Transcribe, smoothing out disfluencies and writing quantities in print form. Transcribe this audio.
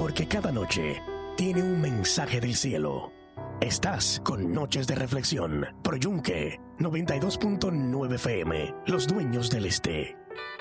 porque cada noche tiene un mensaje del cielo. Estás con Noches de Reflexión, Pro Yunque 92.9 FM, Los Dueños del Este.